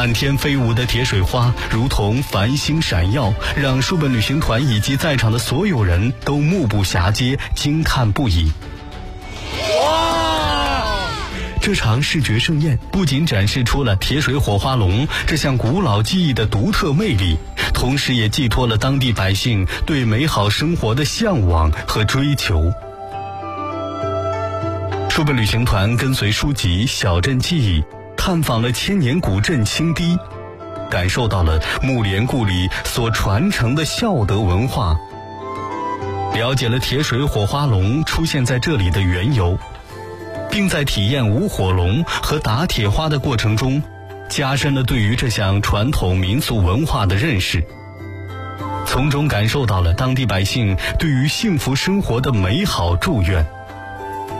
满天飞舞的铁水花如同繁星闪耀，让书本旅行团以及在场的所有人都目不暇接，惊叹不已。这场视觉盛宴不仅展示出了铁水火花龙这项古老技艺的独特魅力，同时也寄托了当地百姓对美好生活的向往和追求。书本旅行团跟随书籍《小镇记忆》，探访了千年古镇青堤，感受到了木莲故里所传承的孝德文化，了解了铁水火花龙出现在这里的缘由，并在体验舞火龙和打铁花的过程中，加深了对于这项传统民俗文化的认识，从中感受到了当地百姓对于幸福生活的美好祝愿。